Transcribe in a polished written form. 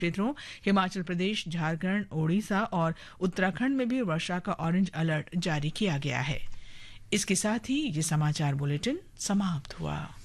क्षेत्रों हिमाचल प्रदेश, झारखंड, ओडिशा और उत्तराखंड में भी वर्षा का ऑरेंज अलर्ट जारी किया गया है। इसके साथ ही ये समाचार बुलेटिन समाप्त हुआ।